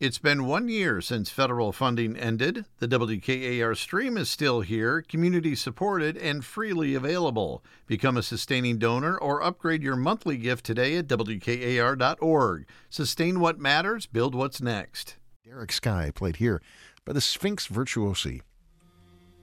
It's been 1 year since federal funding ended. The WKAR stream is still here, community supported, and freely available. Become a sustaining donor or upgrade your monthly gift today at WKAR.org. Sustain what matters, build what's next. Derek Sky played here by the Sphinx Virtuosi.